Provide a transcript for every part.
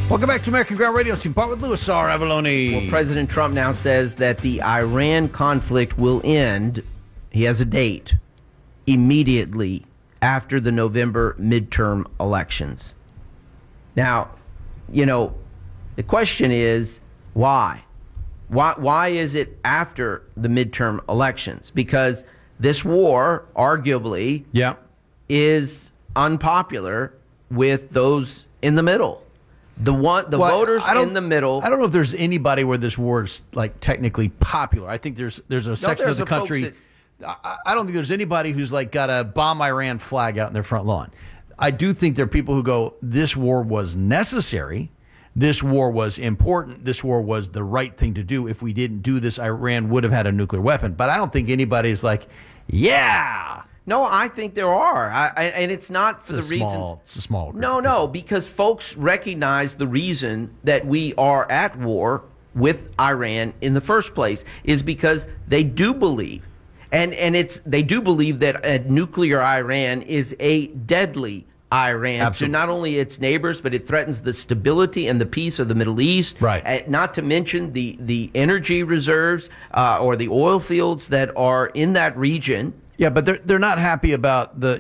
Welcome back to American Ground Radio. Team Part with Louis R. Avalone. Well, President Trump now says that the Iran conflict will end, he has a date, immediately after the November midterm elections. Now, the question is, why? Why is it after the midterm elections? Because this war, arguably, is unpopular with those in the middle. Voters in the middle. I don't know if there's anybody where this war is like technically popular. I think there's a section of the country. I don't think there's anybody who's like got a bomb Iran flag out in their front lawn. I do think there are people who go, this war was necessary. This war was important. This war was the right thing to do. If we didn't do this, Iran would have had a nuclear weapon. But I don't think anybody's like, yeah. No, I think there are. And it's not for the reasons. It's a small group. No, because folks recognize the reason that we are at war with Iran in the first place is because they do believe, and they do believe that a nuclear Iran is a deadly Iran Absolutely. to not only its neighbors, but it threatens the stability and the peace of the Middle East. Right. Not to mention the energy reserves or the oil fields that are in that region. Yeah, but they're not happy about the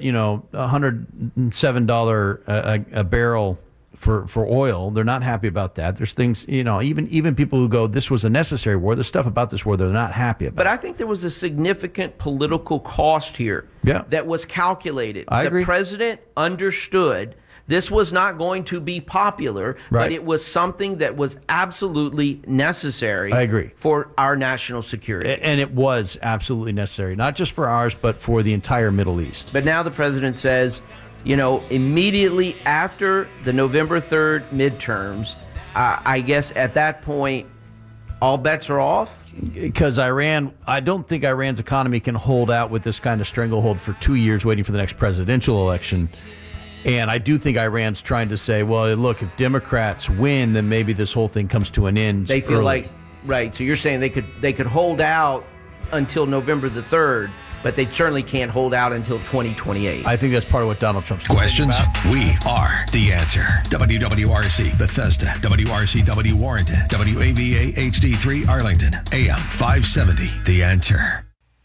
$107 a barrel for oil. They're not happy about that. There's things, even people who go, this was a necessary war. There's stuff about this war they're not happy about. But I think there was a significant political cost here that was calculated. I agree. The president understood this was not going to be popular, but it was something that was absolutely necessary. I agree. For our national security. And it was absolutely necessary, not just for ours, but for the entire Middle East. But now the president says, immediately after the November 3rd midterms, I guess at that point, all bets are off? Because I don't think Iran's economy can hold out with this kind of stranglehold for 2 years waiting for the next presidential election. And I do think Iran's trying to say, well, look, if Democrats win, then maybe this whole thing comes to an end. They feel early. like, right. So you're saying they could hold out until November the 3rd, but they certainly can't hold out until 2028. I think that's part of what Donald Trump's questions. We are the answer. WWRC Bethesda, WRCW Warrenton, WAVA HD3 Arlington, AM 570. The Answer.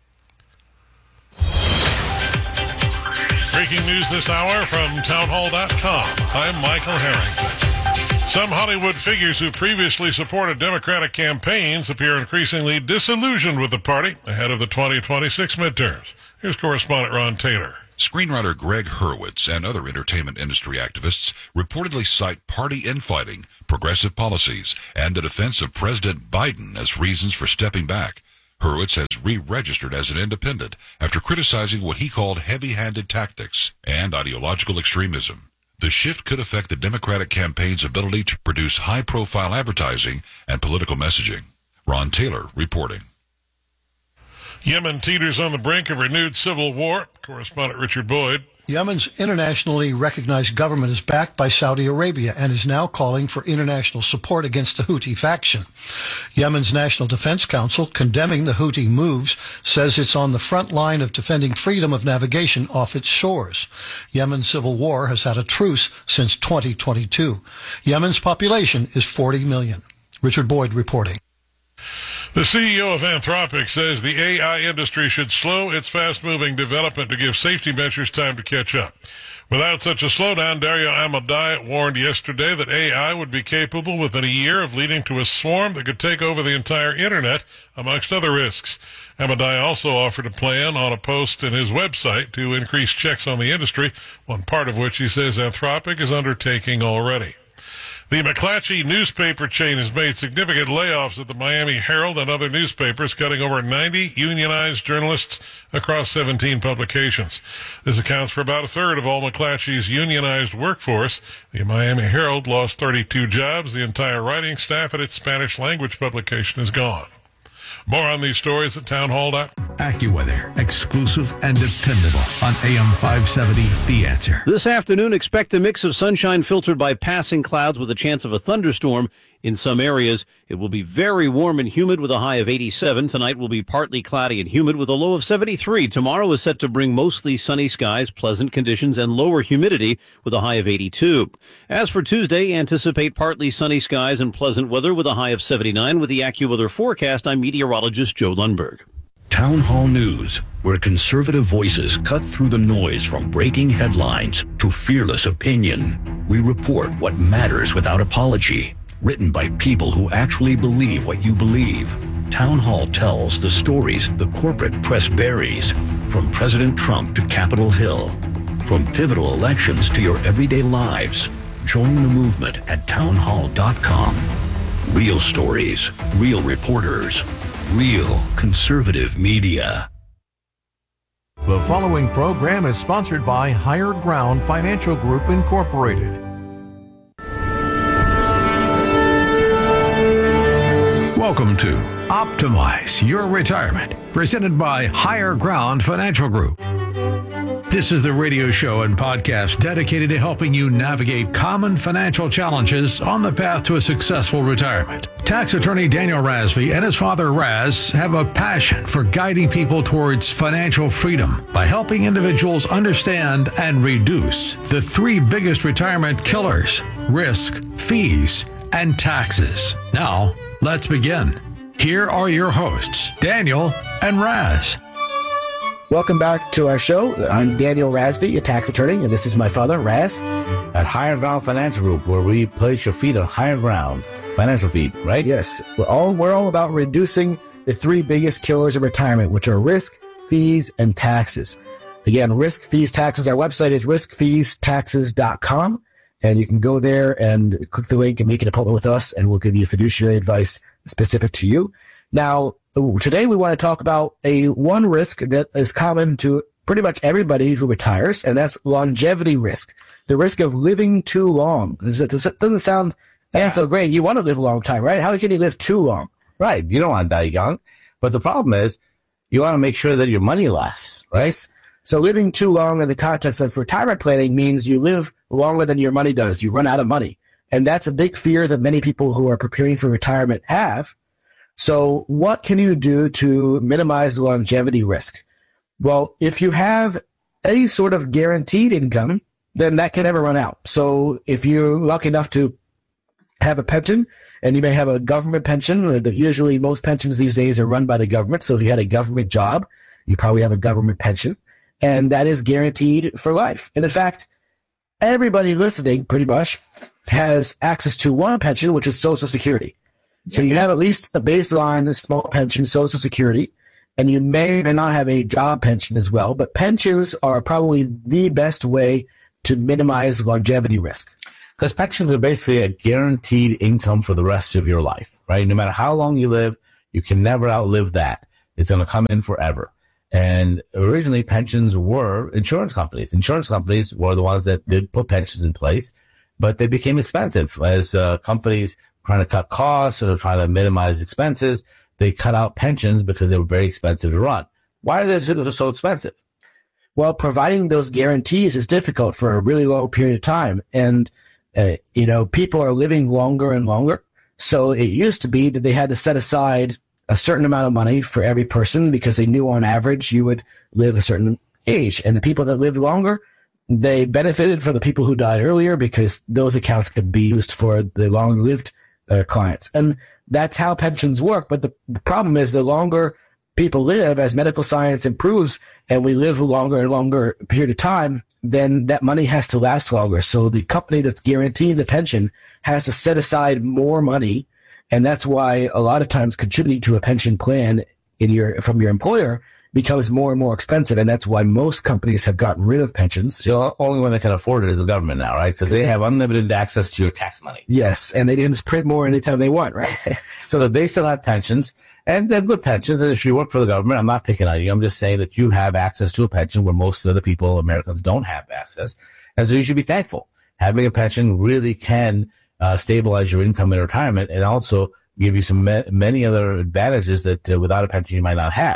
Breaking news this hour from townhall.com. I'm Michael Harrington. Some Hollywood figures who previously supported Democratic campaigns appear increasingly disillusioned with the party ahead of the 2026 midterms. Here's correspondent Ron Taylor. Screenwriter Greg Hurwitz and other entertainment industry activists reportedly cite party infighting, progressive policies, and the defense of President Biden as reasons for stepping back. Hurwitz has re-registered as an independent after criticizing what he called heavy-handed tactics and ideological extremism. The shift could affect the Democratic campaign's ability to produce high-profile advertising and political messaging. Ron Taylor reporting. Yemen teeters on the brink of renewed civil war. Correspondent Richard Boyd. Yemen's internationally recognized government is backed by Saudi Arabia and is now calling for international support against the Houthi faction. Yemen's National Defense Council, condemning the Houthi moves, says it's on the front line of defending freedom of navigation off its shores. Yemen's civil war has had a truce since 2022. Yemen's population is 40 million. Richard Boyd reporting. The CEO of Anthropic says the AI industry should slow its fast-moving development to give safety measures time to catch up. Without such a slowdown, Dario Amodei warned yesterday that AI would be capable within a year of leading to a swarm that could take over the entire internet, amongst other risks. Amodei also offered a plan on a post in his website to increase checks on the industry, one part of which he says Anthropic is undertaking already. The McClatchy newspaper chain has made significant layoffs at the Miami Herald and other newspapers, cutting over 90 unionized journalists across 17 publications. This accounts for about a third of all McClatchy's unionized workforce. The Miami Herald lost 32 jobs. The entire writing staff at its Spanish language publication is gone. More on these stories at townhall.com. AccuWeather, exclusive and dependable on AM 570, The Answer. This afternoon, expect a mix of sunshine filtered by passing clouds with a chance of a thunderstorm in some areas. It will be very warm and humid with a high of 87. Tonight will be partly cloudy and humid with a low of 73. Tomorrow is set to bring mostly sunny skies, pleasant conditions, and lower humidity with a high of 82. As for Tuesday, anticipate partly sunny skies and pleasant weather with a high of 79. With the AccuWeather forecast, I'm meteorologist Joe Lundberg. Town Hall News, where conservative voices cut through the noise from breaking headlines to fearless opinion. We report what matters without apology. Written by people who actually believe what you believe. Town Hall tells the stories the corporate press buries, from President Trump to Capitol Hill, from pivotal elections to your everyday lives. Join the movement at townhall.com. Real stories, real reporters, real conservative media. The following program is sponsored by Higher Ground Financial Group, Incorporated. Welcome to Optimize Your Retirement, presented by Higher Ground Financial Group. This is the radio show and podcast dedicated to helping you navigate common financial challenges on the path to a successful retirement. Tax attorney Daniel Razvi and his father Raz have a passion for guiding people towards financial freedom by helping individuals understand and reduce the three biggest retirement killers: risk, fees, and taxes. Now, let's begin. Here are your hosts, Daniel and Raz. Welcome back to our show. I'm Daniel Razvi, a tax attorney, and this is my father, Raz. At Higher Ground Financial Group, where we place your feet on higher ground. Financial feet, right? Yes. We're all about reducing the three biggest killers of retirement, which are risk, fees, and taxes. Again, risk, fees, taxes. Our website is riskfeestaxes.com, and you can go there and click the link and make an appointment with us, and we'll give you fiduciary advice specific to you. Now, today we want to talk about one risk that is common to pretty much everybody who retires, and that's longevity risk. The risk of living too long. It doesn't sound so great. You want to live a long time, right? How can you live too long? Right. You don't want to die young. But the problem is you want to make sure that your money lasts, right? So living too long in the context of retirement planning means you live longer than your money does. You run out of money. And that's a big fear that many people who are preparing for retirement have. So what can you do to minimize the longevity risk? Well, if you have any sort of guaranteed income, then that can never run out. So if you're lucky enough to have a pension, and you may have a government pension, usually most pensions these days are run by the government. So if you had a government job, you probably have a government pension, and that is guaranteed for life. And in fact, everybody listening pretty much has access to one pension, which is Social Security. So you have at least a baseline, a small pension, Social Security, and you may or may not have a job pension as well. But pensions are probably the best way to minimize longevity risk. Because pensions are basically a guaranteed income for the rest of your life, right? No matter how long you live, you can never outlive that. It's going to come in forever. And originally, pensions were insurance companies. Insurance companies were the ones that did put pensions in place, but they became expensive as companies trying to cut costs or trying to minimize expenses. They cut out pensions because they were very expensive to run. Why are they so expensive? Well, providing those guarantees is difficult for a really long period of time. And, people are living longer and longer. So it used to be that they had to set aside a certain amount of money for every person because they knew on average you would live a certain age. And the people that lived longer, they benefited from the people who died earlier because those accounts could be used for the long-lived clients. And that's how pensions work. But the problem is the longer people live, as medical science improves and we live a longer and longer period of time, then that money has to last longer. So the company that's guaranteeing the pension has to set aside more money. And that's why a lot of times contributing to a pension plan from your employer becomes more and more expensive. And that's why most companies have gotten rid of pensions. So only one that can afford it is the government now, right? Because they have unlimited access to your tax money. Yes. And they can just print more anytime they want, right? So they still have pensions, and they're good pensions. And if you work for the government, I'm not picking on you. I'm just saying that you have access to a pension where most of the people, Americans, don't have access. And so you should be thankful. Having a pension really can stabilize your income in retirement and also give you some many other advantages that without a pension you might not have.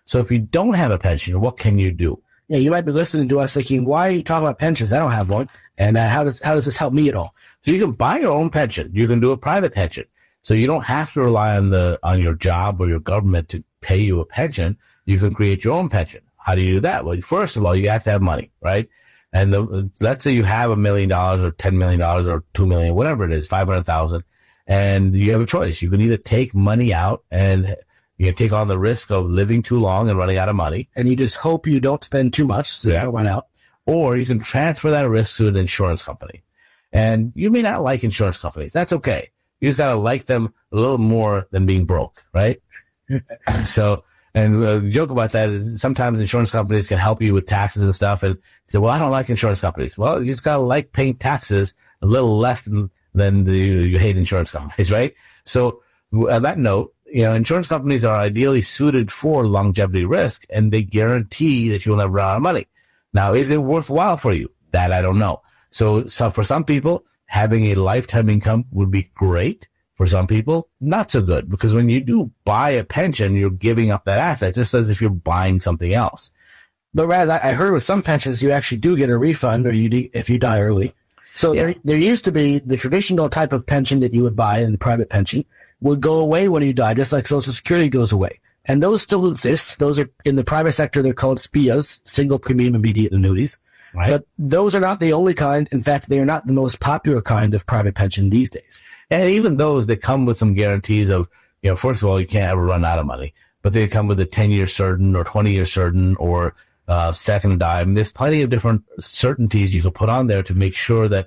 So if you don't have a pension, what can you do? Yeah, you might be listening to us thinking, why are you talking about pensions? I don't have one. And how does this help me at all? So you can buy your own pension. You can do a private pension. So you don't have to rely on your job or your government to pay you a pension. You can create your own pension. How do you do that? Well, first of all, you have to have money, right? And let's say you have $1 million or $10 million or $2 million, whatever it is, 500,000, and you have a choice. You can either take money out and you can take on the risk of living too long and running out of money. And you just hope you don't spend too much so you don't run out. Or you can transfer that risk to an insurance company. And you may not like insurance companies. That's okay. You just gotta like them a little more than being broke, right? So, and the joke about that is sometimes insurance companies can help you with taxes and stuff. And you say, well, I don't like insurance companies. Well, you just gotta like paying taxes a little less than you hate insurance companies, right? So, on that note, insurance companies are ideally suited for longevity risk, and they guarantee that you'll never run out of money. Now, is it worthwhile for you? That I don't know. So for some people, having a lifetime income would be great. For some people, not so good, because when you do buy a pension, you're giving up that asset, just as if you're buying something else. But Raz, I heard with some pensions, you actually do get a refund if you die early. So there used to be the traditional type of pension that you would buy in the private pension would go away when you die, just like Social Security goes away. And those still exist. Those are in the private sector. They're called SPIAs, single premium immediate annuities. Right. But those are not the only kind. In fact, they are not the most popular kind of private pension these days. And even those that come with some guarantees of, first of all, you can't ever run out of money, but they come with a 10-year certain or 20-year certain or second to die. I mean, there's plenty of different certainties you can put on there to make sure that,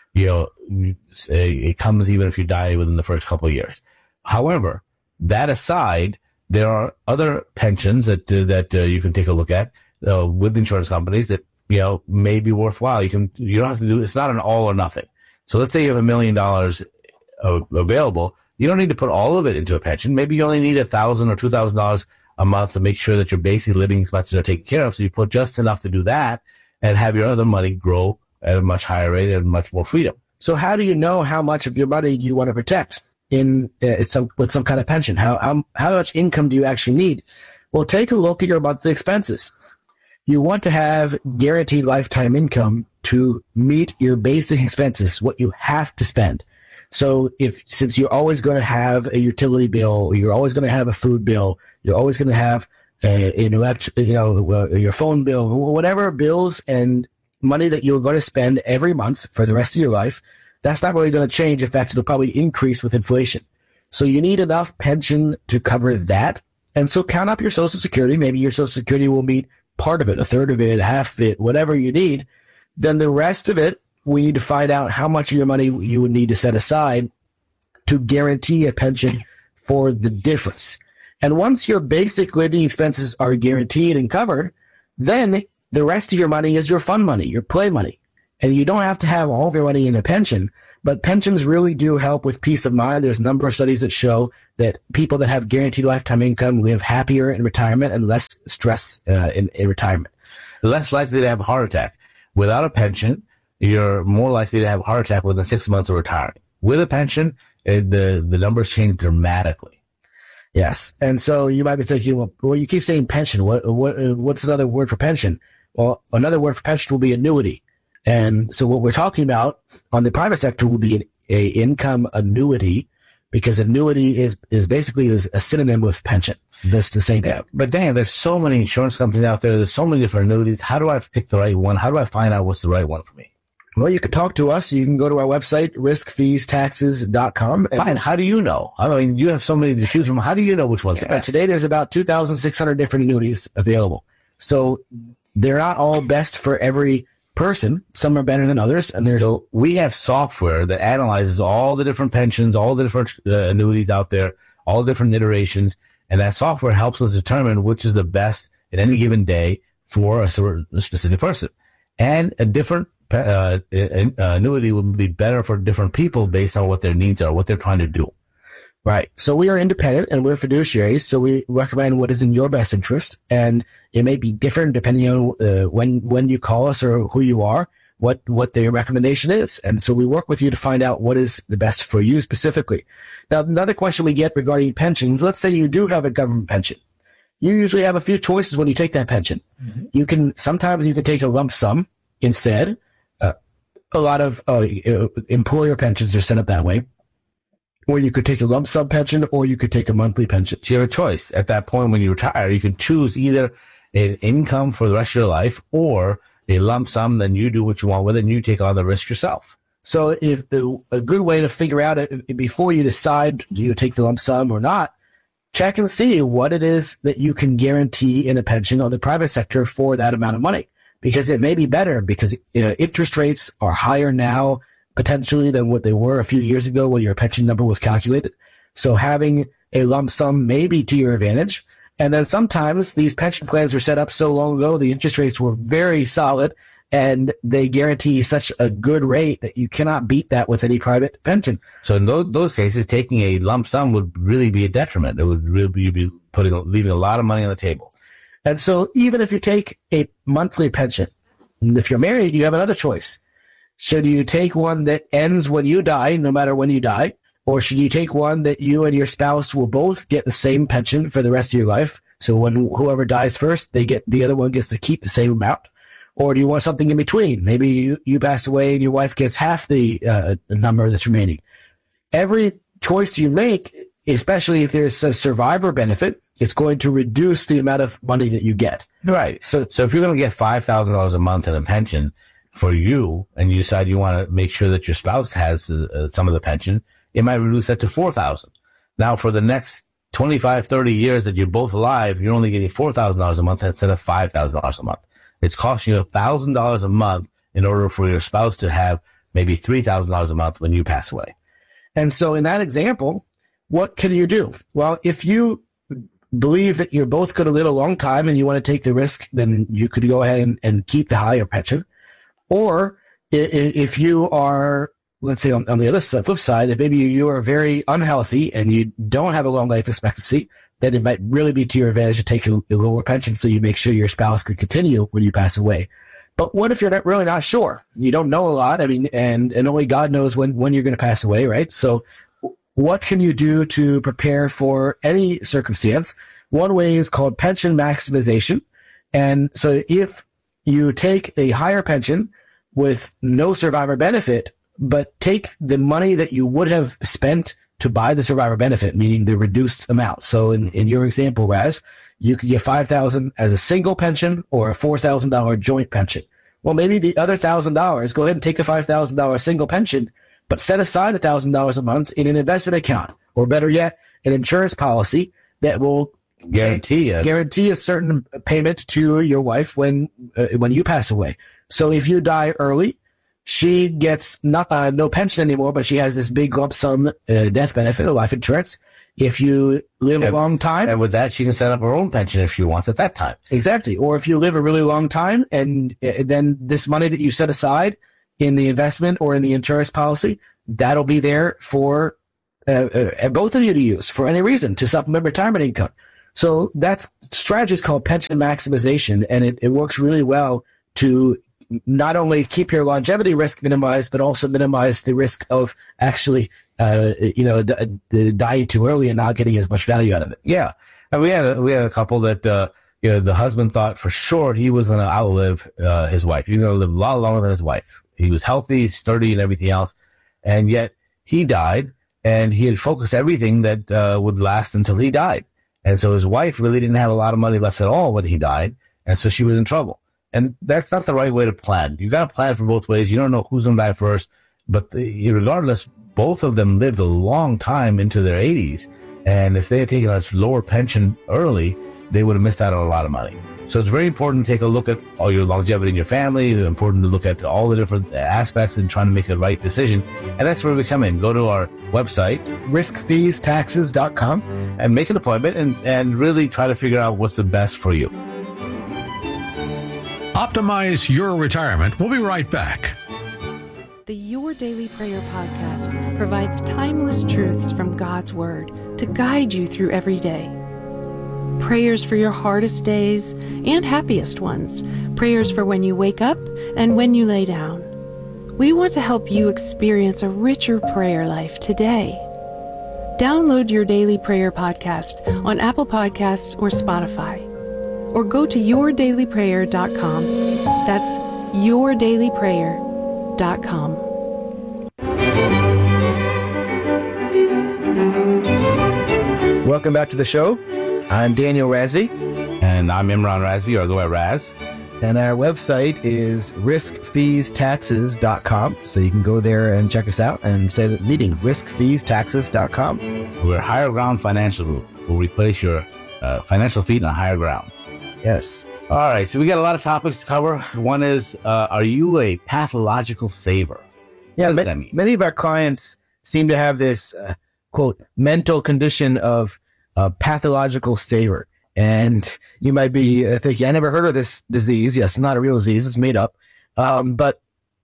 it comes even if you die within the first couple of years. However, that aside, there are other pensions that you can take a look at with insurance companies that may be worthwhile. You don't have to do. It's not an all or nothing. So let's say you have $1 million available. You don't need to put all of it into a pension. Maybe you only need $1,000 or $2,000 a month to make sure that your basic living expenses are taken care of. So you put just enough to do that and have your other money grow at a much higher rate and much more freedom. So how do you know how much of your money you want to protect with some kind of pension? How much income do you actually need? Well, take a look at your monthly expenses. You want to have guaranteed lifetime income to meet your basic expenses, what you have to spend. So since you're always going to have a utility bill, you're always going to have a food bill, you're always going to have your phone bill, whatever bills and money that you're going to spend every month for the rest of your life, that's not really going to change. In fact, it'll probably increase with inflation. So you need enough pension to cover that. And so count up your Social Security. Maybe your Social Security will meet part of it, a third of it, half of it, whatever you need. Then the rest of it, we need to find out how much of your money you would need to set aside to guarantee a pension for the difference. And once your basic living expenses are guaranteed and covered, then the rest of your money is your fun money, your play money. And you don't have to have all of your money in a pension, but pensions really do help with peace of mind. There's a number of studies that show that people that have guaranteed lifetime income live happier in retirement and less stress in retirement. Less likely to have a heart attack. Without a pension, you're more likely to have a heart attack within 6 months of retiring. With a pension, the numbers change dramatically. Yes. And so you might be thinking, well, you keep saying pension. What's another word for pension? Well, another word for pension will be annuity. And so what we're talking about on the private sector will be a income annuity, because annuity is basically a synonym with pension. That's to say that. But Dan, there's so many insurance companies out there. There's so many different annuities. How do I pick the right one? How do I find out what's the right one for me? Well, you can talk to us. You can go to our website, riskfeestaxes.com. Fine. How do you know? I mean, you have so many to choose from. How do you know which one's the best? Today, there's about 2,600 different annuities available. So they're not all best for every person. Some are better than others. And so we have software that analyzes all the different pensions, all the different annuities out there, all the different iterations. And that software helps us determine which is the best at any given day for a specific person. And a different annuity will be better for different people based on what their needs are, what they're trying to do. Right. So we are independent and we're fiduciaries. So we recommend what is in your best interest. And it may be different depending on when you call us or who you are, what their recommendation is. And so we work with you to find out what is the best for you specifically. Now, another question we get regarding pensions, let's say you do have a government pension. you usually have a few choices when you take that pension. Mm-hmm. Sometimes you can take a lump sum instead. A lot of employer pensions are set up that way. Or you could take a lump sum pension, or you could take a monthly pension. So you have a choice. At that point when you retire, you can choose either an income for the rest of your life or a lump sum, then you do what you want with it and you take all the risk yourself. So if a good way to figure out it before you decide do you take the lump sum or not, check and see what it is that you can guarantee in a pension on the private sector for that amount of money. Because it may be better because interest rates are higher now potentially than what they were a few years ago when your pension number was calculated. So having a lump sum may be to your advantage. And then sometimes these pension plans were set up so long ago, the interest rates were very solid and they guarantee such a good rate that you cannot beat that with any private pension. So in those cases, taking a lump sum would really be a detriment. It would really be leaving a lot of money on the table. And so even if you take a monthly pension, and if you're married, you have another choice. Should you take one that ends when you die, no matter when you die? Or should you take one that you and your spouse will both get the same pension for the rest of your life? So when whoever dies first, the other one gets to keep the same amount. Or do you want something in between? Maybe you pass away and your wife gets half the number that's remaining. Every choice you make, especially if there's a survivor benefit, it's going to reduce the amount of money that you get. Right. So if you're going to get $5,000 a month in a pension for you, and you decide you want to make sure that your spouse has some of the pension, it might reduce that to $4,000. Now, for the next 25, 30 years that you're both alive, you're only getting $4,000 a month instead of $5,000 a month. It's costing you $1,000 a month in order for your spouse to have maybe $3,000 a month when you pass away. And so in that example, what can you do? Well, if you believe that you're both going to live a long time and you want to take the risk, then you could go ahead and keep the higher pension. Or if you are, let's say on the other side, flip side, if maybe you are very unhealthy and you don't have a long life expectancy, then it might really be to your advantage to take a lower pension so you make sure your spouse can continue when you pass away. But what if you're really not sure? You don't know a lot. I mean, and only God knows when you're going to pass away, right? So what can you do to prepare for any circumstance? One way is called pension maximization. And so if you take a higher pension with no survivor benefit, but take the money that you would have spent to buy the survivor benefit, meaning the reduced amount. So in your example, Raz, you could get $5,000 as a single pension or a $4,000 joint pension. Well, maybe the other $1,000, go ahead and take a $5,000 single pension, but set aside $1,000 a month in an investment account, or better yet, an insurance policy that will guarantee a certain payment to your wife when you pass away. So if you die early, she gets no pension anymore, but she has this big lump sum death benefit of life insurance. If you live a long time. And with that, she can set up her own pension if she wants at that time. Exactly. Or if you live a really long time and then this money that you set aside in the investment or in the insurance policy, that'll be there for both of you to use for any reason to supplement retirement income. So that strategy is called pension maximization, and it works really well to not only keep your longevity risk minimized, but also minimize the risk of actually, dying too early and not getting as much value out of it. Yeah. And we had a couple that, the husband thought for sure he was going to outlive, his wife. He was going to live a lot longer than his wife. He was healthy, sturdy, and everything else. And yet he died, and he had focused everything that, would last until he died. And so his wife really didn't have a lot of money left at all when he died. And so she was in trouble. And that's not the right way to plan. You got to plan for both ways. You don't know who's going to die first, but regardless, both of them lived a long time into their 80s. And if they had taken a lower pension early, they would have missed out on a lot of money. So it's very important to take a look at all your longevity in your family. It's important to look at all the different aspects and trying to make the right decision. And that's where we come in. Go to our website, riskfeestaxes.com, and make an appointment and really try to figure out what's the best for you. Optimize your retirement. We'll be right back. The Your Daily Prayer podcast provides timeless truths from God's Word to guide you through every day. Prayers for your hardest days and happiest ones. Prayers for when you wake up and when you lay down. We want to help you experience a richer prayer life today. Download Your Daily Prayer podcast on Apple Podcasts or Spotify. Or go to yourdailyprayer.com. That's yourdailyprayer.com. Welcome back to the show. I'm Daniel Razzie. And I'm Imran Razvi, or go at Raz. And our website is riskfeestaxes.com. So you can go there and check us out and set a meeting, riskfeestaxes.com. We're Higher Ground Financial Group. We'll replace your financial feet on higher ground. Yes. All right. So we got a lot of topics to cover. One is, are you a pathological saver? Yeah, what does that mean? Many of our clients seem to have this, quote, mental condition of pathological saver. And you might be thinking, I never heard of this disease. Yes, it's not a real disease. It's made up. But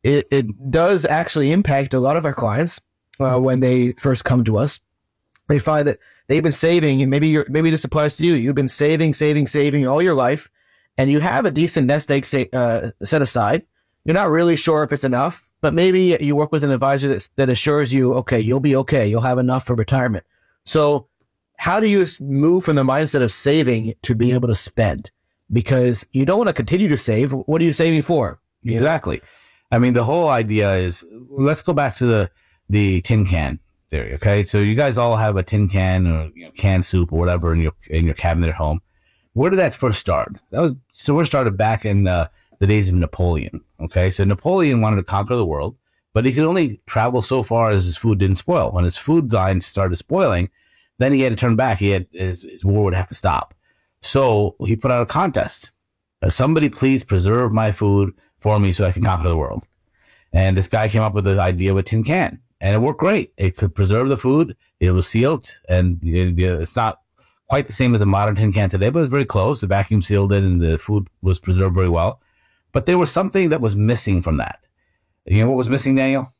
it does actually impact a lot of our clients when they first come to us. They find that they've been saving, and maybe this applies to you. You've been saving all your life, and you have a decent nest egg set aside. You're not really sure if it's enough, but maybe you work with an advisor that assures you, okay, you'll be okay. You'll have enough for retirement. So how do you move from the mindset of saving to be able to spend? Because you don't want to continue to save. What are you saving for? Exactly. I mean, the whole idea is, let's go back to the tin can theory. Okay. So you guys all have a tin can or canned soup or whatever in your cabinet at home. Where did that first start? It started back in the days of Napoleon. Okay. So Napoleon wanted to conquer the world, but he could only travel so far as his food didn't spoil. When his food line started spoiling, then he had to turn back. His war would have to stop. So he put out a contest. Somebody please preserve my food for me so I can conquer the world. And this guy came up with the idea of a tin can. And it worked great. It could preserve the food. It was sealed. And it's not quite the same as a modern tin can today, but it's very close. The vacuum sealed it and the food was preserved very well. But there was something that was missing from that. You know what was missing, Daniel?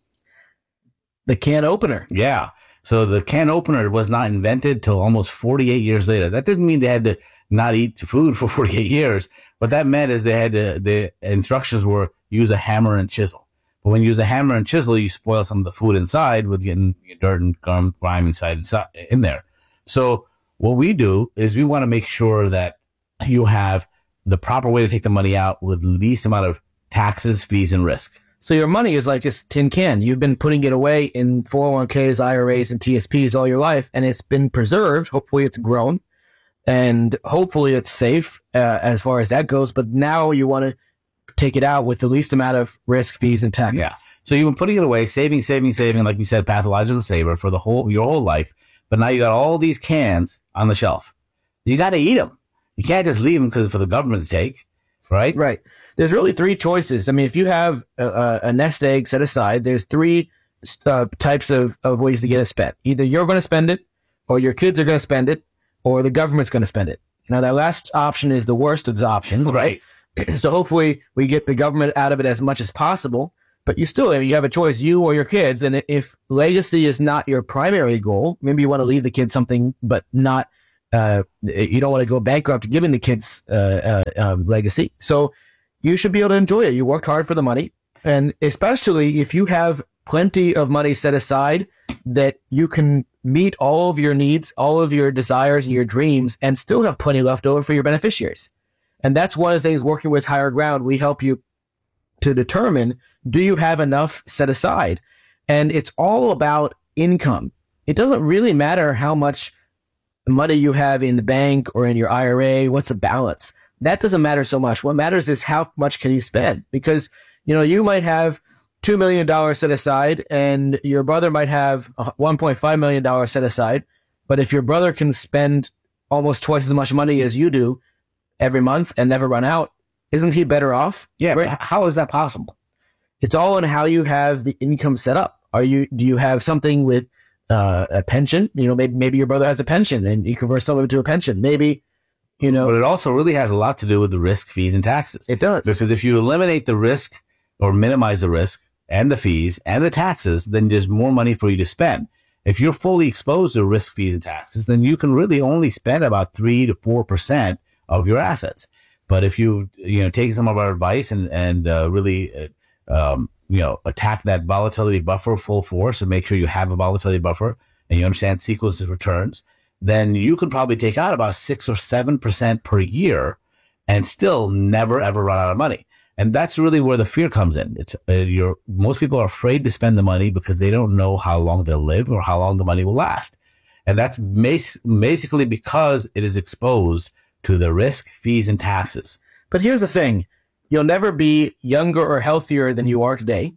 The can opener. Yeah. So the can opener was not invented till almost 48 years later. That didn't mean they had to not eat food for 48 years. What that meant is the instructions were use a hammer and chisel. But when you use a hammer and chisel, you spoil some of the food inside with getting dirt and grime inside in there. So what we do is we want to make sure that you have the proper way to take the money out with the least amount of taxes, fees, and risk. So your money is like this tin can. You've been putting it away in 401ks, IRAs, and TSPs all your life, and it's been preserved. Hopefully it's grown, and hopefully it's safe as far as that goes. But now you want to take it out with the least amount of risk, fees, and taxes. Yeah. So you've been putting it away, saving, like we said, pathological saver for your whole life. But now you got all these cans on the shelf. You got to eat them. You can't just leave them for the government to take, right? Right. There's really three choices. I mean, if you have a nest egg set aside, there's three types of ways to get it spent. Either you're going to spend it, or your kids are going to spend it, or the government's going to spend it. Now, that last option is the worst of the options, right? So hopefully we get the government out of it as much as possible. But you have a choice, you or your kids. And if legacy is not your primary goal, maybe you want to leave the kids something, but not you don't want to go bankrupt giving the kids legacy. So you should be able to enjoy it. You worked hard for the money. And especially if you have plenty of money set aside that you can meet all of your needs, all of your desires and your dreams, and still have plenty left over for your beneficiaries. And that's one of the things working with Higher Ground. We help you to determine, do you have enough set aside? And it's all about income. It doesn't really matter how much money you have in the bank or in your IRA. What's the balance? That doesn't matter so much. What matters is how much can you spend? Because, you might have $2 million set aside and your brother might have $1.5 million set aside. But if your brother can spend almost twice as much money as you do every month and never run out, isn't he better off? Yeah. Right? But how is that possible? It's all in how you have the income set up. Do you have something with a pension? Maybe your brother has a pension and you convert some of it to a pension. Maybe, But it also really has a lot to do with the risk, fees, and taxes. It does. Because if you eliminate the risk or minimize the risk and the fees and the taxes, then there's more money for you to spend. If you're fully exposed to risk, fees, and taxes, then you can really only spend about 3 to 4% of your assets. But if you take some of our advice and really attack that volatility buffer full force and make sure you have a volatility buffer, and you understand sequence of returns, then you could probably take out about 6 or 7% per year and still never, ever run out of money. And that's really where the fear comes in. It's most people are afraid to spend the money because they don't know how long they'll live or how long the money will last. And that's basically because it is exposed to the risk, fees, and taxes. But here's the thing. You'll never be younger or healthier than you are today.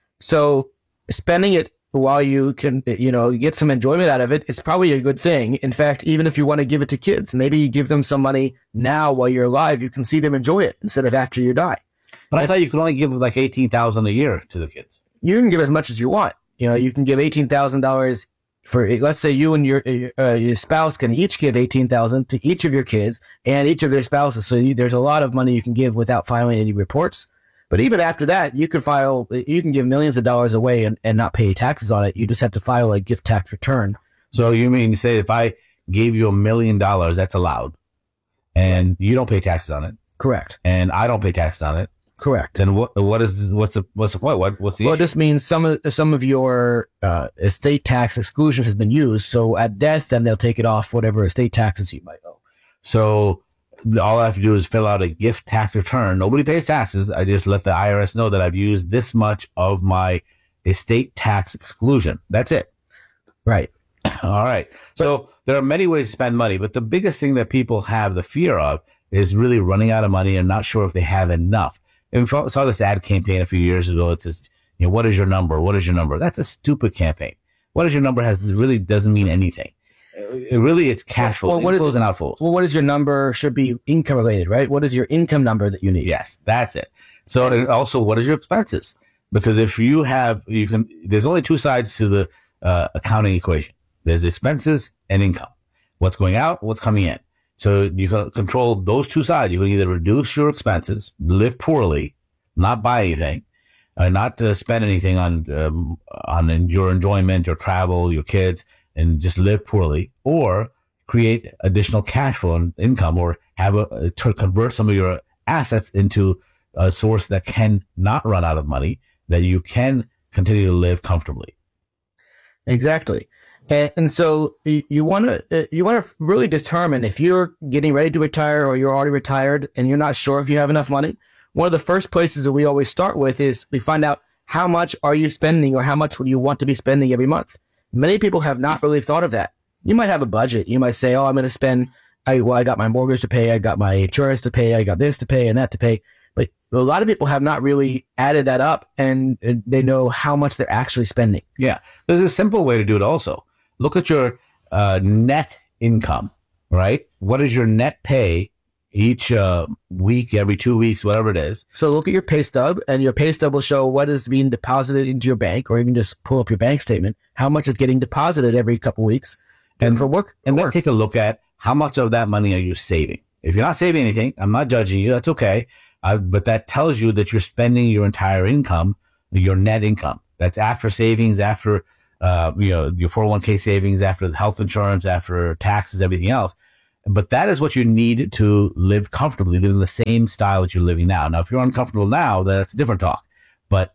So spending it while you can, get some enjoyment out of it is probably a good thing. In fact, even if you want to give it to kids, maybe you give them some money now while you're alive, you can see them enjoy it instead of after you die. But I thought you could only give like $18,000 a year to the kids. You can give as much as you want. You can give $18,000 for, let's say you and your spouse can each give $18,000 to each of your kids and each of their spouses. So there's a lot of money you can give without filing any reports. But even after that, you can give millions of dollars away and not pay taxes on it. You just have to file a gift tax return. So you mean to say if I gave you $1 million, that's allowed, and you don't pay taxes on it? Correct. And I don't pay taxes on it? Correct. Then what's the point? What's the issue? Well, this means some of your estate tax exclusion has been used. So at death, then they'll take it off whatever estate taxes you might owe. So all I have to do is fill out a gift tax return. Nobody pays taxes. I just let the IRS know that I've used this much of my estate tax exclusion. That's it. Right. All right. So there are many ways to spend money, but the biggest thing that people have the fear of is really running out of money and not sure if they have enough. And we saw this ad campaign a few years ago. It says, what is your number? What is your number? That's a stupid campaign. What is your number really doesn't mean anything. It's cash flow, inflows and outflows. Well, what is your number should be income related, right? What is your income number that you need? Yes, that's it. So and also, what is your expenses? Because if you have, there's only two sides to the accounting equation. There's expenses and income. What's going out, what's coming in. So you can control those two sides. You can either reduce your expenses, live poorly, not buy anything, not spend anything on your enjoyment, your travel, your kids, and just live poorly, or create additional cash flow and income, or to convert some of your assets into a source that can not run out of money, that you can continue to live comfortably. Exactly. And so you want to really determine if you're getting ready to retire or you're already retired and you're not sure if you have enough money. One of the first places that we always start with is we find out how much are you spending or how much would you want to be spending every month. Many people have not really thought of that. You might have a budget. You might say, I'm going to spend, I got my mortgage to pay, I got my insurance to pay, I got this to pay and that to pay. But a lot of people have not really added that up and they know how much they're actually spending. Yeah. There's a simple way to do it also. Look at your net income, right? What is your net pay each week, every 2 weeks, whatever it is? So look at your pay stub, and your pay stub will show what is being deposited into your bank, or you can just pull up your bank statement, how much is getting deposited every couple weeks then take a look at how much of that money are you saving. If you're not saving anything, I'm not judging you. That's okay. But that tells you that you're spending your entire income, your net income. That's after savings, after your 401k savings, after the health insurance, after taxes, everything else. But that is what you need to live comfortably, live in the same style that you're living now. Now, if you're uncomfortable now, that's a different talk. But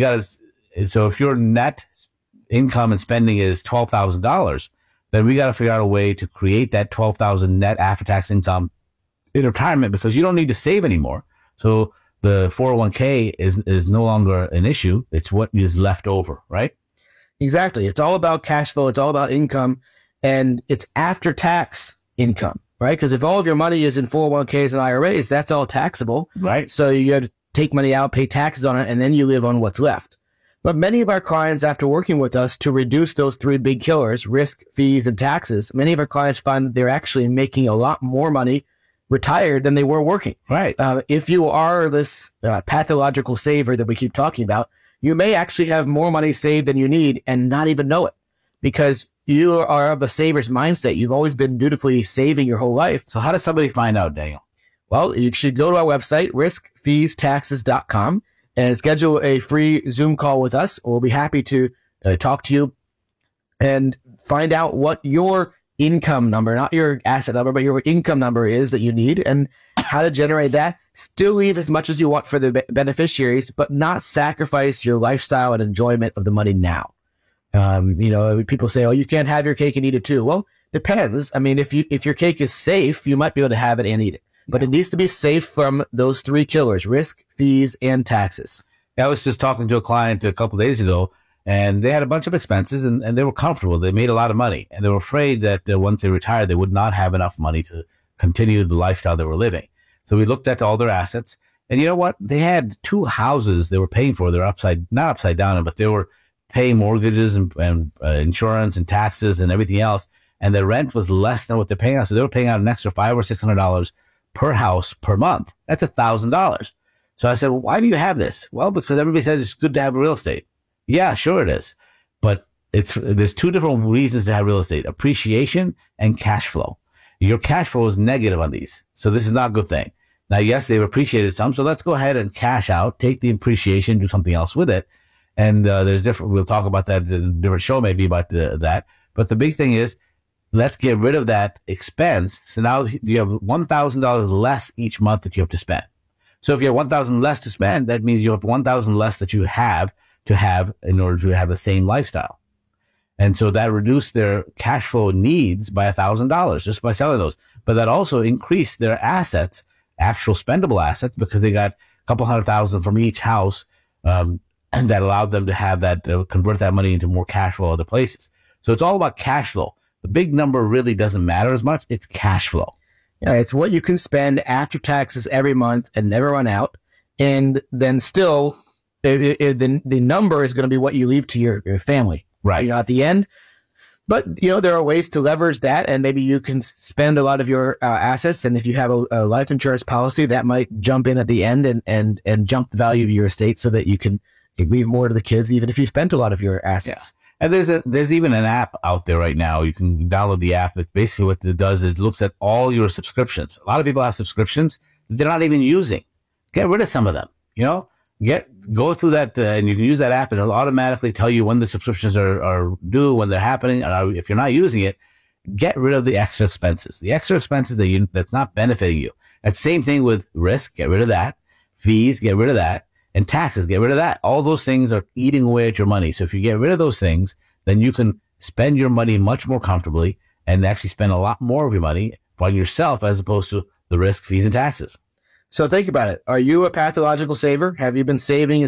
so if your net income and spending is $12,000, then we got to figure out a way to create that $12,000 net after-tax income in retirement, because you don't need to save anymore. So the 401k is no longer an issue. It's what is left over, right? Exactly. It's all about cash flow. It's all about income, and it's after-tax income, right? Because if all of your money is in 401ks and IRAs, that's all taxable. Right. So you have to take money out, pay taxes on it, and then you live on what's left. But many of our clients, after working with us to reduce those three big killers, risk, fees, and taxes, many of our clients find they're actually making a lot more money retired than they were working. Right. If you are this pathological saver that we keep talking about, you may actually have more money saved than you need and not even know it, because you are of a saver's mindset. You've always been dutifully saving your whole life. So how does somebody find out, Daniel? Well, you should go to our website, riskfeestaxes.com, and schedule a free Zoom call with us. We'll be happy to talk to you and find out what your income number, not your asset number, but your income number is that you need, and how to generate that. Still leave as much as you want for the beneficiaries, but not sacrifice your lifestyle and enjoyment of the money now. People say, oh, you can't have your cake and eat it too. Well, depends. I mean, if your cake is safe, you might be able to have it and eat it. But it needs to be safe from those three killers: risk, fees, and taxes. I was just talking to a client a couple of days ago, and they had a bunch of expenses, and they were comfortable. They made a lot of money, and they were afraid that once they retired, they would not have enough money to continue the lifestyle they were living. So we looked at all their assets, and you know what? They had 2 houses they were paying for. They're not upside down, but they were paying mortgages and insurance and taxes and everything else, and the rent was less than what they're paying out. So they were paying out an extra $500 or $600 per house per month. That's $1,000. So I said, well, why do you have this? Well, because everybody says it's good to have real estate. Yeah, sure it is. But there's 2 different reasons to have real estate: appreciation and cash flow. Your cash flow is negative on these. So this is not a good thing. Now, yes, they've appreciated some. So let's go ahead and cash out, take the appreciation, do something else with it. And we'll talk about that in a different show maybe about that. But the big thing is, let's get rid of that expense. So now you have $1,000 less each month that you have to spend. So if you have $1,000 less to spend, that means you have $1,000 less that you have to have in order to have the same lifestyle. And so that reduced their cash flow needs by $1,000 just by selling those. But that also increased their assets, actual spendable assets, because they got a couple $100,000 from each house, and that allowed them to have that, convert that money into more cash flow other places. So it's all about cash flow. The big number really doesn't matter as much. It's cash flow. Yeah, it's what you can spend after taxes every month and never run out. And then still, the number is going to be what you leave to your family. Right. At the end. But, there are ways to leverage that, and maybe you can spend a lot of your assets. And if you have a life insurance policy, that might jump in at the end and jump the value of your estate so that you can leave more to the kids, even if you spent a lot of your assets. Yeah. And there's even an app out there right now. You can download the app that basically what it does is looks at all your subscriptions. A lot of people have subscriptions that they're not even using. Get rid of some of them, go through that and you can use that app and it'll automatically tell you when the subscriptions are due, when they're happening. And if you're not using it, get rid of the extra expenses. The extra expenses that's not benefiting you. That's the same thing with risk. Get rid of that. Fees, get rid of that. And taxes, get rid of that. All those things are eating away at your money. So if you get rid of those things, then you can spend your money much more comfortably and actually spend a lot more of your money on yourself as opposed to the risk, fees, and taxes. So think about it. Are you a pathological saver? Have you been saving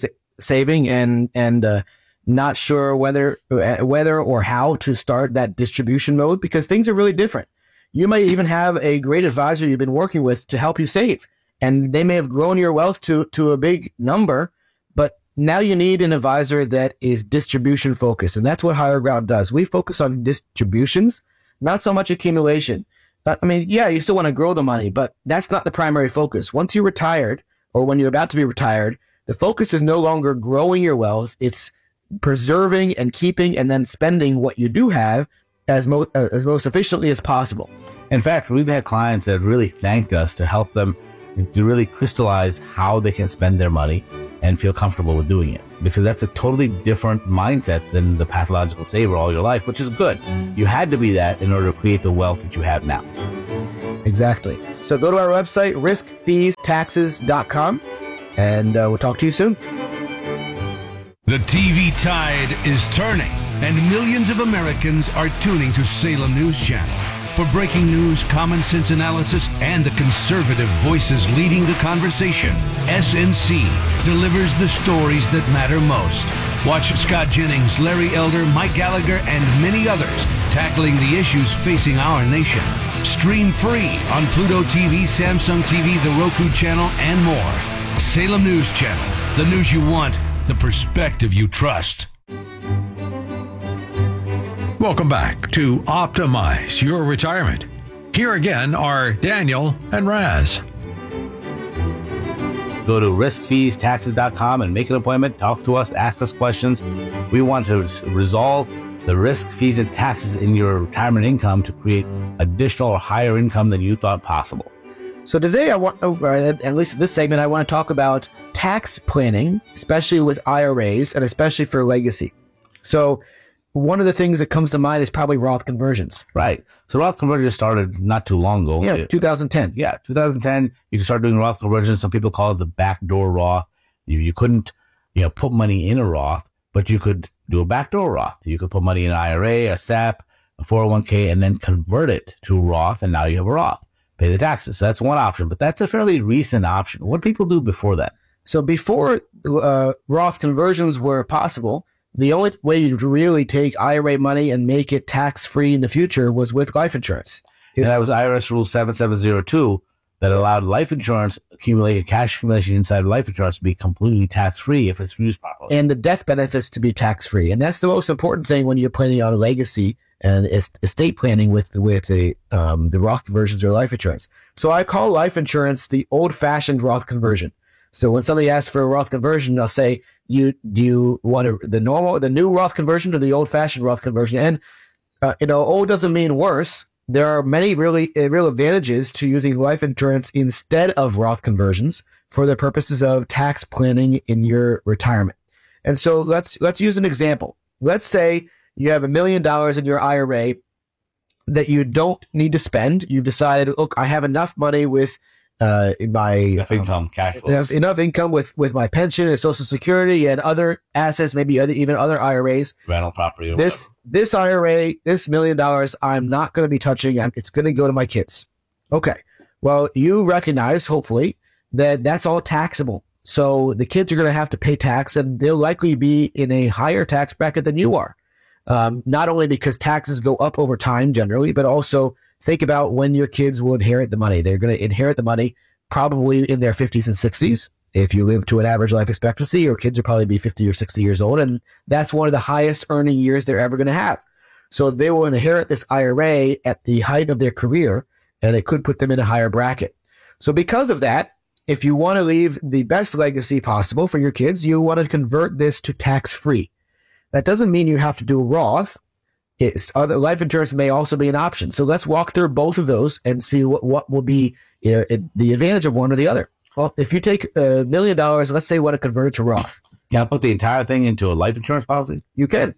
and not sure whether or how to start that distribution mode? Because things are really different. You might even have a great advisor you've been working with to help you save. And they may have grown your wealth to a big number, but now you need an advisor that is distribution focused. And that's what Higher Ground does. We focus on distributions, not so much accumulation. You still want to grow the money, but that's not the primary focus. Once you're retired or when you're about to be retired, the focus is no longer growing your wealth. It's preserving and keeping and then spending what you do have as most efficiently as possible. In fact, we've had clients that really thanked us to help them to really crystallize how they can spend their money and feel comfortable with doing it. Because that's a totally different mindset than the pathological saver all your life, which is good. You had to be that in order to create the wealth that you have now. Exactly. So go to our website, riskfeestaxes.com, and we'll talk to you soon. The TV tide is turning, and millions of Americans are tuning to Salem News Channel. For breaking news, common sense analysis, and the conservative voices leading the conversation, SNC delivers the stories that matter most. Watch Scott Jennings, Larry Elder, Mike Gallagher, and many others tackling the issues facing our nation. Stream free on Pluto TV, Samsung TV, the Roku channel, and more. Salem News Channel, the news you want, the perspective you trust. Welcome back to Optimize Your Retirement. Here again are Daniel and Raz. Go to riskfeestaxes.com and make an appointment. Talk to us, ask us questions. We want to resolve the risk, fees, and taxes in your retirement income to create additional or higher income than you thought possible. So today, at least in this segment, I want to talk about tax planning, especially with IRAs and especially for legacy. So one of the things that comes to mind is probably Roth conversions. Right. So Roth conversions started not too long ago. Yeah, 2010. Yeah, 2010, you can start doing Roth conversions. Some people call it the backdoor Roth. You couldn't, put money in a Roth, but you could do a backdoor Roth. You could put money in an IRA, a SEP, a 401k, and then convert it to Roth, and now you have a Roth. Pay the taxes. So that's one option, but that's a fairly recent option. What did people do before that? So before Roth conversions were possible, the only way you really take IRA money and make it tax-free in the future was with life insurance. And that was IRS Rule 7702 that allowed life insurance cash accumulation inside of life insurance to be completely tax-free if it's used properly. And the death benefits to be tax-free. And that's the most important thing when you're planning on a legacy and estate planning with the Roth conversions or life insurance. So I call life insurance the old-fashioned Roth conversion. So when somebody asks for a Roth conversion, I'll say, do you want the new Roth conversion or the old-fashioned Roth conversion? And old doesn't mean worse. There are many real advantages to using life insurance instead of Roth conversions for the purposes of tax planning in your retirement. And so let's use an example. Let's say you have $1 million in your IRA that you don't need to spend. You've decided, look, I have enough money with enough income, cash flow. enough income with my pension and Social Security and other assets, maybe even other IRAs. Rental property. Or this IRA, this $1 million, I'm not going to be touching. It's going to go to my kids. Okay. Well, you recognize, hopefully, that that's all taxable. So the kids are going to have to pay tax, and they'll likely be in a higher tax bracket than you are. Not only because taxes go up over time generally, but also think about when your kids will inherit the money. They're going to inherit the money probably in their 50s and 60s. If you live to an average life expectancy, your kids will probably be 50 or 60 years old, and that's one of the highest earning years they're ever going to have. So they will inherit this IRA at the height of their career, and it could put them in a higher bracket. So because of that, if you want to leave the best legacy possible for your kids, you want to convert this to tax-free. That doesn't mean you have to do a Roth. Other life insurance may also be an option. So let's walk through both of those and see what will be the advantage of one or the other. Well, if you take $1 million, let's say you want to convert it to Roth. Can I put the entire thing into a life insurance policy? You can.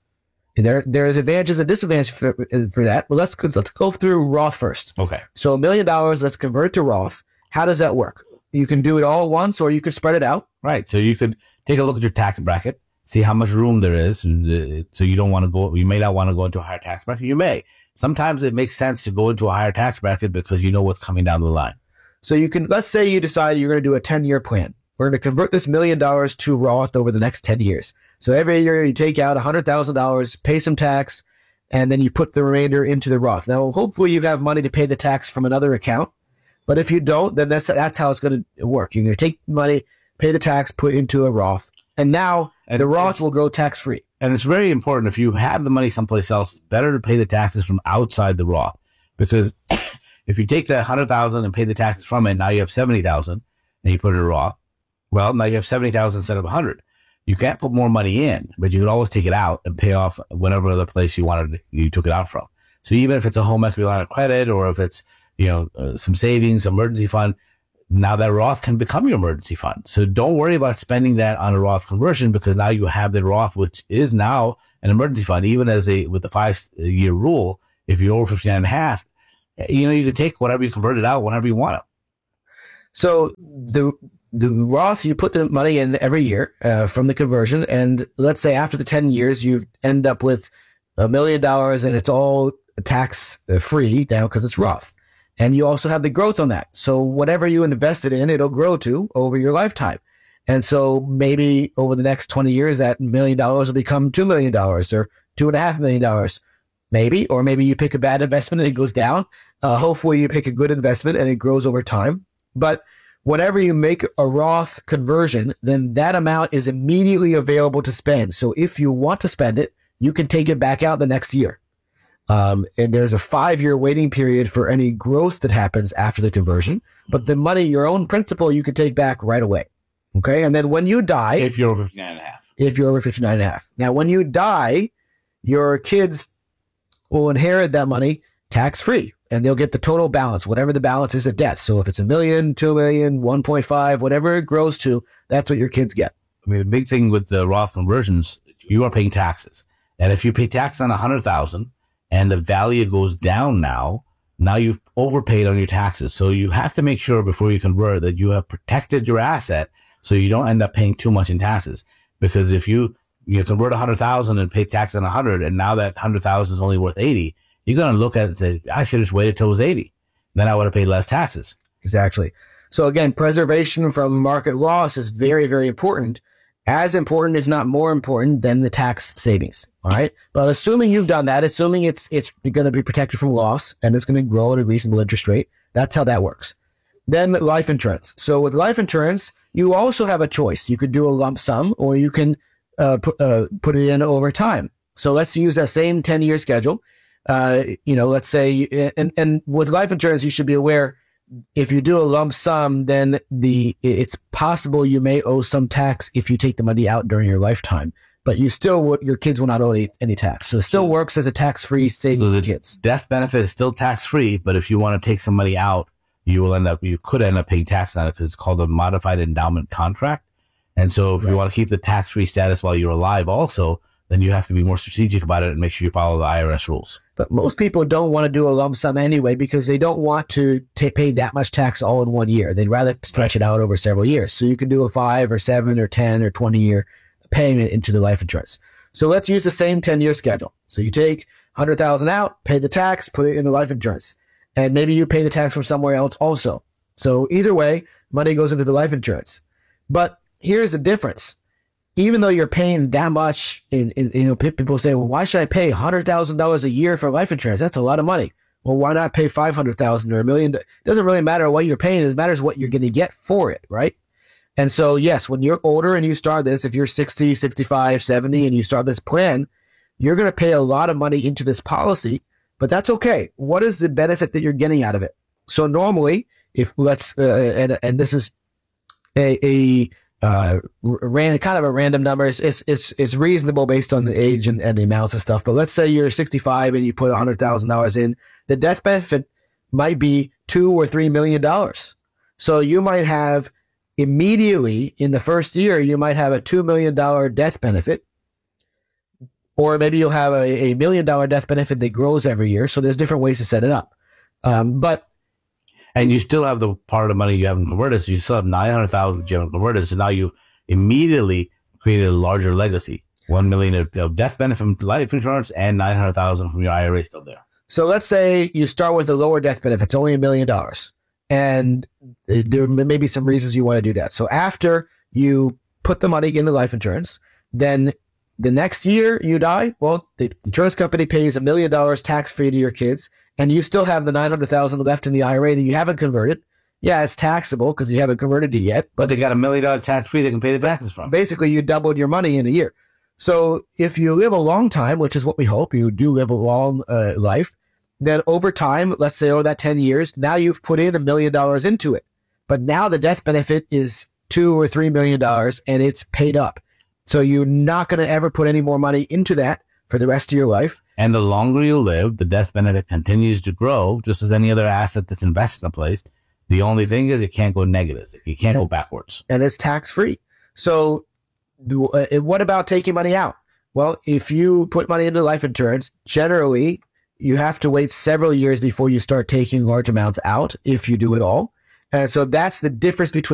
There's advantages and disadvantages for that. Well, let's go through Roth first. Okay. So $1 million, let's convert it to Roth. How does that work? You can do it all at once, or you could spread it out. Right. So you could take a look at your tax bracket, see how much room there is. So you may not want to go into a higher tax bracket. You may. Sometimes it makes sense to go into a higher tax bracket because you know what's coming down the line. So let's say you decide you're going to do a 10-year plan. We're going to convert this $1 million to Roth over the next 10 years. So every year you take out $100,000, pay some tax, and then you put the remainder into the Roth. Now, hopefully you have money to pay the tax from another account. But if you don't, then that's how it's going to work. You're going to take money, pay the tax, put it into a Roth. And now the Roth will go tax-free. And it's very important, if you have the money someplace else, it's better to pay the taxes from outside the Roth. Because if you take the $100,000 and pay the taxes from it, now you have $70,000 and you put it in a Roth. Well, now you have $70,000 instead of $100,000. You can't put more money in, but you can always take it out and pay off whatever other place you took it out from. So even if it's a home equity line of credit, or if it's some savings, emergency fund, now that Roth can become your emergency fund. So don't worry about spending that on a Roth conversion, because now you have the Roth, which is now an emergency fund, even with the 5-year rule. If you're over 59 and a half, you can take whatever you convert it out whenever you want it. So the Roth, you put the money in every year from the conversion, and let's say after the 10 years, you end up with $1 million, and it's all tax free now because it's Roth. And you also have the growth on that. So whatever you invested in, it'll grow to over your lifetime. And so maybe over the next 20 years, that $1 million will become $2 million or $2.5 million. Maybe, or maybe you pick a bad investment and it goes down. Hopefully you pick a good investment and it grows over time. But whenever you make a Roth conversion, then that amount is immediately available to spend. So if you want to spend it, you can take it back out the next year. And there's a 5-year waiting period for any growth that happens after the conversion. But the money, your own principal, you can take back right away. Okay. And then when you die, if you're over 59 and a half. If you're over 59 and a half. Now, when you die, your kids will inherit that money tax free, and they'll get the total balance, whatever the balance is at death. So if it's $1 million, $2 million, 1.5, whatever it grows to, that's what your kids get. I mean, the big thing with the Roth conversions, you are paying taxes. And if you pay tax on $100,000 and the value goes down now you've overpaid on your taxes. So you have to make sure before you convert that you have protected your asset so you don't end up paying too much in taxes. Because if you convert 100,000 and pay tax on 100, and now that 100,000 is only worth 80, you're going to look at it and say, I should have just waited till it was 80. Then I would have paid less taxes. Exactly. So again, preservation from market loss is very, very important. As important, if not more important, than the tax savings. All right. But assuming you've done that, assuming it's going to be protected from loss and it's going to grow at a reasonable interest rate, that's how that works. Then life insurance. So with life insurance, you also have a choice. You could do a lump sum, or you can put it in over time. So let's use that same 10-year schedule. Let's say, and with life insurance, you should be aware, if you do a lump sum, then it's possible you may owe some tax if you take the money out during your lifetime, but your kids will not owe any tax. So it still works as a tax-free savings for kids. Death benefit is still tax-free, but if you want to take some money out, you could end up paying tax on it, because it's called a modified endowment contract. And so if you want to keep the tax-free status while you're alive also, then you have to be more strategic about it and make sure you follow the IRS rules. But most people don't want to do a lump sum anyway, because they don't want to pay that much tax all in one year. They'd rather stretch it out over several years. So you can do a 5 or 7 or 10 or 20-year payment into the life insurance. So let's use the same 10-year schedule. So you take 100,000 out, pay the tax, put it in the life insurance. And maybe you pay the tax from somewhere else also. So either way, money goes into the life insurance. But here's the difference. Even though you're paying that much, people say, well, why should I pay $100,000 a year for life insurance? That's a lot of money. Well, why not pay $500,000 or $1 million? It doesn't really matter what you're paying. It matters what you're going to get for it, right? And so, yes, when you're older and you start this, if you're 60, 65, 70, and you start this plan, you're going to pay a lot of money into this policy, but that's okay. What is the benefit that you're getting out of it? So normally, if and this is kind of a random number. It's reasonable based on the age and the amounts of stuff. But let's say you're 65 and you put $100,000 in. The death benefit might be $2 or $3 million. So you might have immediately in the first year, you might have a $2 million death benefit, or maybe you'll have a $1 million death benefit that grows every year. So there's different ways to set it up. And you still have the part of the money you haven't converted. So you still have 900,000 you haven't converted. So now you've immediately created a larger legacy. 1 million of death benefit from life insurance and 900,000 from your IRA still there. So let's say you start with a lower death benefit. It's only $1 million. And there may be some reasons you want to do that. So after you put the money in the life insurance, then the next year you die, well, the insurance company pays $1 million tax-free to your kids, and you still have the $900,000 left in the IRA that you haven't converted. Yeah, it's taxable because you haven't converted it yet. But they got $1 million tax-free they can pay the taxes from. Basically, you doubled your money in a year. So if you live a long time, which is what we hope, you do live a long life, then over time, let's say over that 10 years, now you've put in $1 million into it. But now the death benefit is $2 or $3 million, and it's paid up. So you're not going to ever put any more money into that for the rest of your life. And the longer you live, the death benefit continues to grow, just as any other asset that's invested in a place. The only thing is it can't go negative. You can't go backwards. And it's tax-free. So what about taking money out? Well, if you put money into life insurance, generally, you have to wait several years before you start taking large amounts out, if you do it all. And so that's the difference between